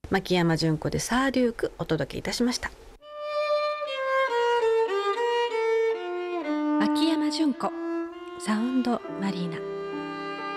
牧山純子でサーデュークお届けいたしました。牧山純子サウンドマリーナ。